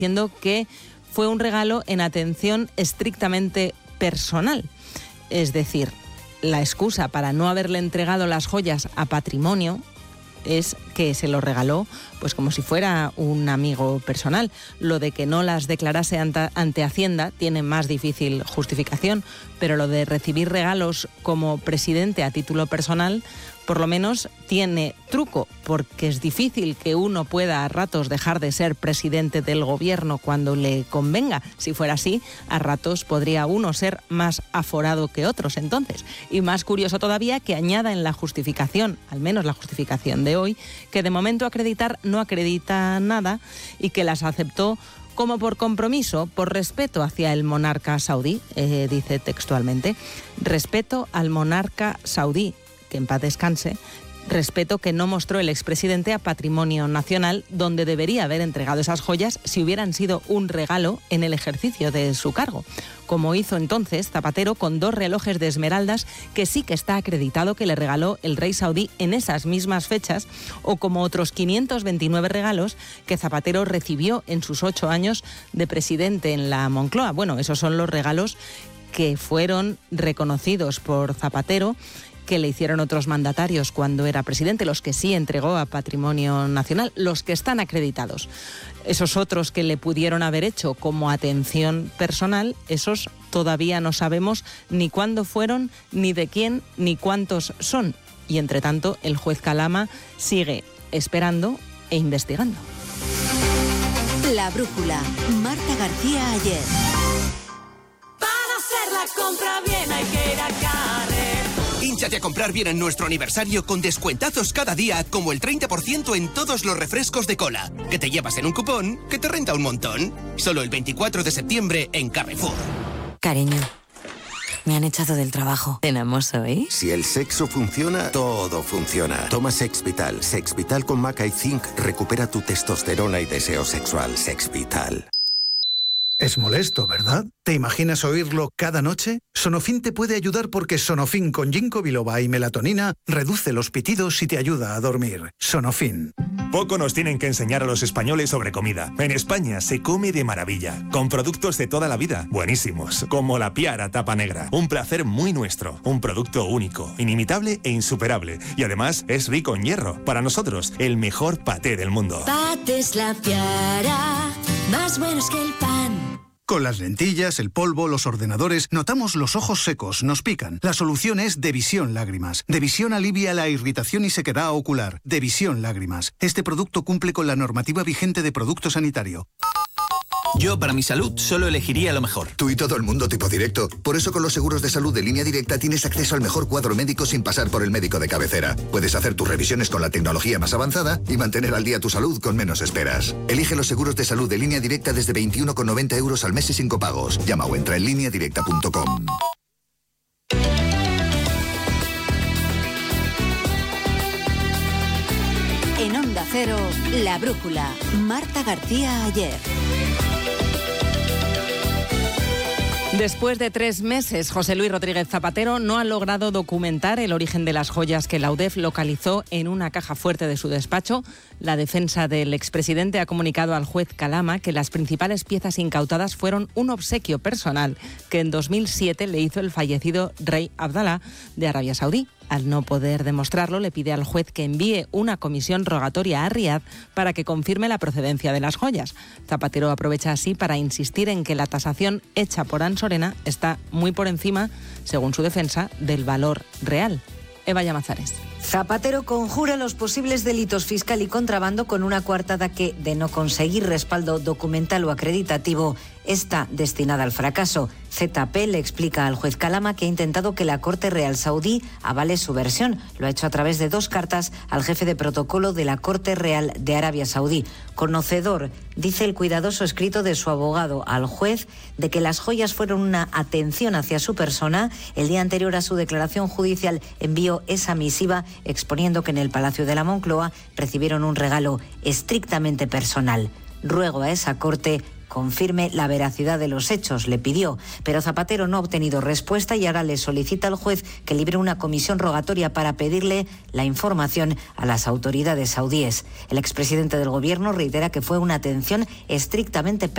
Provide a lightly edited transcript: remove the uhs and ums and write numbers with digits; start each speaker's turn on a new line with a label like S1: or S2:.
S1: diciendo que fue un regalo en atención estrictamente personal. Es decir, la excusa para no haberle entregado las joyas a Patrimonio es que se lo regaló pues como si fuera un amigo personal. Lo de que no las declarase ante Hacienda tiene más difícil justificación, pero lo de recibir regalos como presidente a título personal por lo menos tiene truco, porque es difícil que uno pueda a ratos dejar de ser presidente del gobierno cuando le convenga. Si fuera así, a ratos podría uno ser más aforado que otros entonces. Y más curioso todavía que añada en la justificación, al menos la justificación de hoy, que de momento acreditar no acredita nada y que las aceptó como por compromiso, por respeto hacia el monarca saudí, dice textualmente, respeto al monarca saudí, que en paz descanse, respeto que no mostró el expresidente a Patrimonio Nacional, donde debería haber entregado esas joyas si hubieran sido un regalo en el ejercicio de su cargo, como hizo entonces Zapatero con 2 relojes de esmeraldas que sí que está acreditado que le regaló el rey saudí en esas mismas fechas, o como otros 529 regalos que Zapatero recibió en sus 8 años de presidente en la Moncloa. Bueno, esos son los regalos que fueron reconocidos por Zapatero, que le hicieron otros mandatarios cuando era presidente, los que sí entregó a Patrimonio Nacional, los que están acreditados. Esos otros que le pudieron haber hecho como atención personal, esos todavía no sabemos ni cuándo fueron, ni de quién, ni cuántos son. Y entre tanto, el juez Calama sigue esperando e investigando.
S2: La brújula, Marta García Ayer.
S3: Para hacer la compra bien hay que ir a Carrer.
S4: Hínchate a comprar bien en nuestro aniversario con descuentazos cada día, como el 30% en todos los refrescos de cola, que te llevas en un cupón que te renta un montón. Solo el 24 de septiembre en Carrefour.
S2: Cariño, me han echado del trabajo. ¿Cenamos hoy?
S5: Si el sexo funciona, todo funciona. Toma Sexvital. Sexvital con maca y zinc recupera tu testosterona y deseo sexual. Sexvital.
S6: Es molesto, ¿verdad? ¿Te imaginas oírlo cada noche? Sonofin te puede ayudar porque Sonofin con ginkgo biloba y melatonina reduce los pitidos y te ayuda a dormir. Sonofin.
S7: Poco nos tienen que enseñar a los españoles sobre comida. En España se come de maravilla, con productos de toda la vida, buenísimos, como la Piara tapa negra. Un placer muy nuestro, un producto único, inimitable e insuperable. Y además es rico en hierro. Para nosotros, el mejor paté del mundo.
S8: Patés La Piara, más buenos que el pan.
S6: Con las lentillas, el polvo, los ordenadores, notamos los ojos secos, nos pican. La solución es Devisión Lágrimas. Devisión alivia la irritación y sequedad ocular. Devisión Lágrimas. Este producto cumple con la normativa vigente de producto sanitario.
S9: Yo, para mi salud, solo elegiría lo mejor.
S10: Tú y todo el mundo tipo directo. Por eso con los seguros de salud de Línea Directa tienes acceso al mejor cuadro médico sin pasar por el médico de cabecera. Puedes hacer tus revisiones con la tecnología más avanzada y mantener al día tu salud con menos esperas. Elige los seguros de salud de Línea Directa desde 21,90 € al mes y sin copagos. Llama o entra en lineadirecta.com.
S2: En Onda Cero, La Brújula, Marta García Ayer.
S1: Después de 3 meses, José Luis Rodríguez Zapatero no ha logrado documentar el origen de las joyas que la UDEF localizó en una caja fuerte de su despacho. La defensa del expresidente ha comunicado al juez Calama que las principales piezas incautadas fueron un obsequio personal que en 2007 le hizo el fallecido rey Abdalá de Arabia Saudí. Al no poder demostrarlo, le pide al juez que envíe una comisión rogatoria a Riad para que confirme la procedencia de las joyas. Zapatero aprovecha así para insistir en que la tasación hecha por Ansorena está muy por encima, según su defensa, del valor real. Eva Llamazares.
S11: Zapatero conjura los posibles delitos fiscal y contrabando con una coartada que, de no conseguir respaldo documental o acreditativo, está destinada al fracaso. ZP le explica al juez Calama que ha intentado que la Corte Real Saudí avale su versión. Lo ha hecho a través de 2 cartas al jefe de protocolo de la Corte Real de Arabia Saudí. Conocedor, dice el cuidadoso escrito de su abogado al juez, de que las joyas fueron una atención hacia su persona. El día anterior a su declaración judicial envió esa misiva exponiendo que en el Palacio de la Moncloa recibieron un regalo estrictamente personal. Ruego a esa Corte confirme la veracidad de los hechos, le pidió, pero Zapatero no ha obtenido respuesta y ahora le solicita al juez que libre una comisión rogatoria para pedirle la información a las autoridades saudíes. El expresidente del gobierno reitera que fue una atención estrictamente personal